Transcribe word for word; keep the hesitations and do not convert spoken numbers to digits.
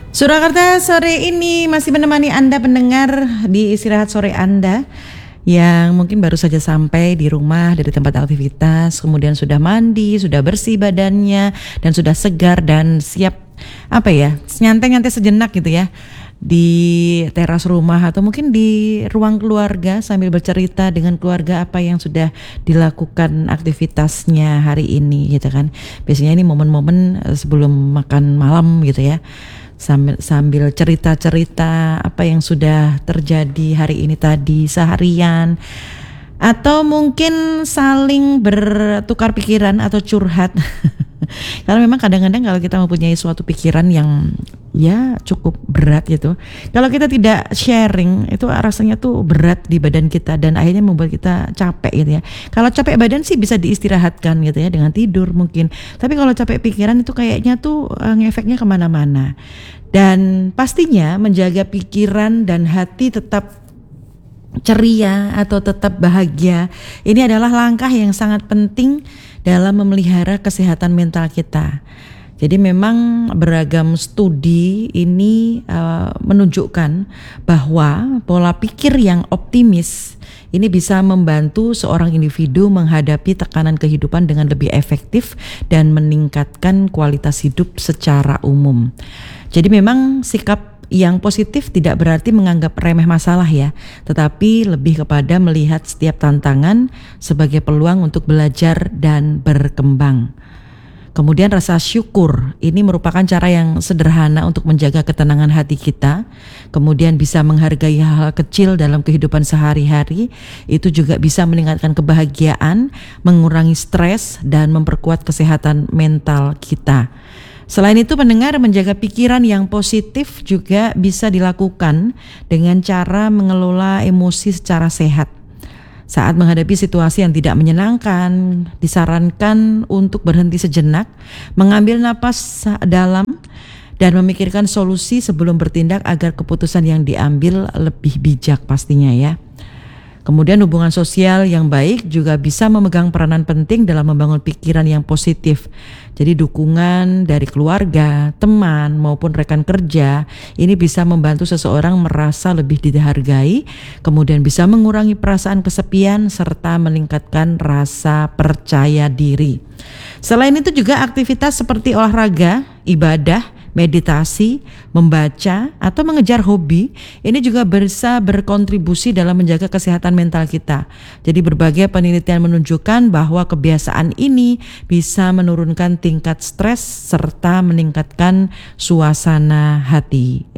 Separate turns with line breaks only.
Surakarta sore ini masih menemani Anda pendengar di istirahat sore Anda yang mungkin baru saja sampai di rumah dari tempat aktivitas, kemudian sudah mandi, sudah bersih badannya dan sudah segar dan siap apa ya, nyantai-nyantai sejenak gitu ya di teras rumah atau mungkin di ruang keluarga sambil bercerita dengan keluarga apa yang sudah dilakukan aktivitasnya hari ini gitu kan. Biasanya ini momen-momen sebelum makan malam gitu ya. Sambil, sambil cerita-cerita apa yang sudah terjadi hari ini tadi seharian, atau mungkin saling bertukar pikiran atau curhat. Karena memang kadang-kadang kalau kita mempunyai suatu pikiran yang ya cukup berat gitu, kalau kita tidak sharing itu rasanya tuh berat di badan kita dan akhirnya membuat kita capek gitu ya. Kalau capek badan sih bisa diistirahatkan gitu ya dengan tidur mungkin, tapi kalau capek pikiran itu kayaknya tuh uh, ngefeknya kemana-mana. Dan pastinya menjaga pikiran dan hati tetap ceria atau tetap bahagia ini adalah langkah yang sangat penting dalam memelihara kesehatan mental kita. Jadi memang beragam studi ini uh, menunjukkan bahwa pola pikir yang optimis ini bisa membantu seorang individu menghadapi tekanan kehidupan dengan lebih efektif dan meningkatkan kualitas hidup secara umum. Jadi memang sikap yang positif tidak berarti menganggap remeh masalah ya, tetapi lebih kepada melihat setiap tantangan sebagai peluang untuk belajar dan berkembang. Kemudian rasa syukur ini merupakan cara yang sederhana untuk menjaga ketenangan hati kita. Kemudian bisa menghargai hal-hal kecil dalam kehidupan sehari-hari. Itu juga bisa meningkatkan kebahagiaan, mengurangi stres dan memperkuat kesehatan mental kita. Selain itu, pendengar, menjaga pikiran yang positif juga bisa dilakukan dengan cara mengelola emosi secara sehat. Saat menghadapi situasi yang tidak menyenangkan, disarankan untuk berhenti sejenak, mengambil napas dalam dan memikirkan solusi sebelum bertindak agar keputusan yang diambil lebih bijak pastinya ya. Kemudian hubungan sosial yang baik juga bisa memegang peranan penting dalam membangun pikiran yang positif. Jadi dukungan dari keluarga, teman maupun rekan kerja ini bisa membantu seseorang merasa lebih dihargai, kemudian bisa mengurangi perasaan kesepian serta meningkatkan rasa percaya diri. Selain itu juga aktivitas seperti olahraga, ibadah, meditasi, membaca, atau mengejar hobi ini juga bisa berkontribusi dalam menjaga kesehatan mental kita. Jadi berbagai penelitian menunjukkan bahwa kebiasaan ini bisa menurunkan tingkat stres serta meningkatkan suasana hati.